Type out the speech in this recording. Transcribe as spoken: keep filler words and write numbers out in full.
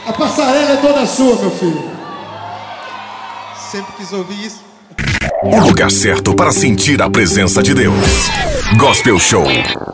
A passarela é toda sua, meu filho. Sempre quis ouvir isso. O lugar certo para sentir a presença de Deus. Gospel Show.